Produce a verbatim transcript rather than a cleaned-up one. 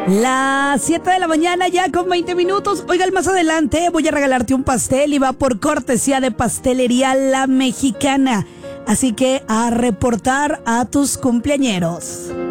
Las siete de la mañana ya con veinte minutos. Oigan, más adelante voy a regalarte un pastel y va por cortesía de Pastelería La Mexicana. Así que a reportar a tus cumpleañeros.